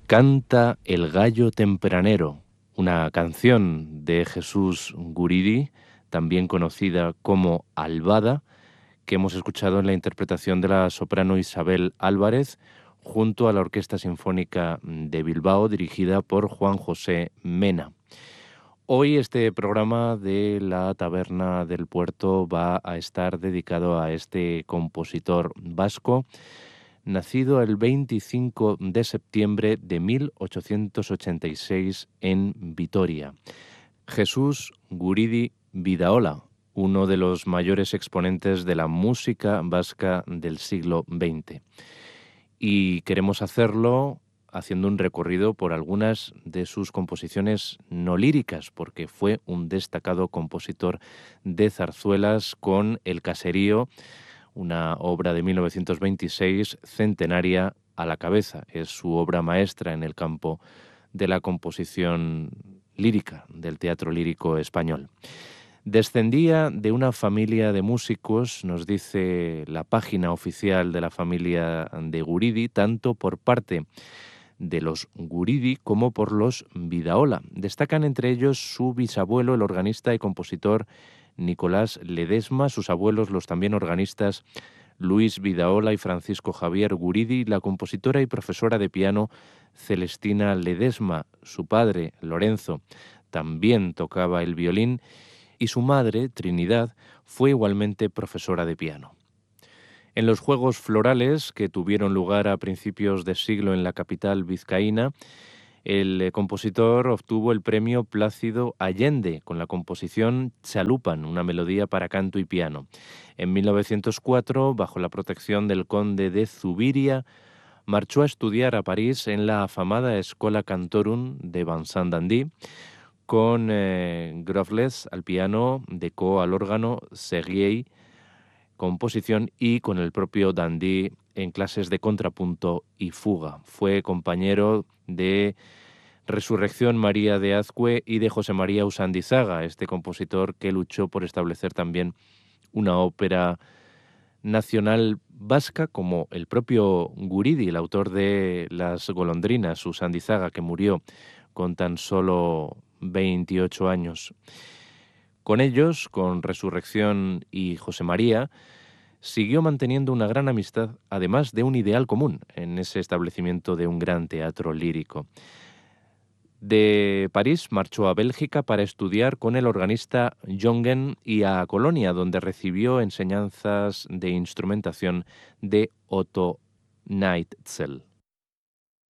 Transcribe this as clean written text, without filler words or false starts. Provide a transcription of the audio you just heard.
Canta el gallo tempranero, una canción de Jesús Guridi, también conocida como Albada, que hemos escuchado en la interpretación de la soprano Isabel Álvarez, junto a la Orquesta Sinfónica de Bilbao, dirigida por Juan José Mena. Hoy este programa de la Taberna del Puerto va a estar dedicado a este compositor vasco, nacido el 25 de septiembre de 1886 en Vitoria. Jesús Guridi Vidaola, uno de los mayores exponentes de la música vasca del siglo XX. Y queremos hacerlo haciendo un recorrido por algunas de sus composiciones no líricas, porque fue un destacado compositor de zarzuelas con El Caserío, una obra de 1926, centenaria a la cabeza. Es su obra maestra en el campo de la composición lírica, del teatro lírico español. Descendía de una familia de músicos, nos dice la página oficial de la familia de Guridi, tanto por parte de los Guridi como por los Vidaola. Destacan entre ellos su bisabuelo, el organista y compositor Nicolás Ledesma, sus abuelos, los también organistas Luis Vidaola y Francisco Javier Guridi, la compositora y profesora de piano Celestina Ledesma. Su padre, Lorenzo, también tocaba el violín y su madre, Trinidad, fue igualmente profesora de piano. En los Juegos Florales, que tuvieron lugar a principios de siglo en la capital vizcaína, el compositor obtuvo el premio Plácido Allende con la composición Chalupan, una melodía para canto y piano. En 1904, bajo la protección del conde de Zubiria, marchó a estudiar a París en la afamada Escola Cantorum de Vincent d'Indy, con Grofles al piano, Decaux al órgano, Seguier composición y con el propio d'Indy en clases de contrapunto y fuga. Fue compañero de Resurrección María de Azcue y de José María Usandizaga, este compositor que luchó por establecer también una ópera nacional vasca, como el propio Guridi, el autor de Las golondrinas, Usandizaga, que murió con tan solo 28 años. Con ellos, con Resurrección y José María, siguió manteniendo una gran amistad, además de un ideal común en ese establecimiento de un gran teatro lírico. De París marchó a Bélgica para estudiar con el organista Jongen y a Colonia, donde recibió enseñanzas de instrumentación de Otto Neitzel.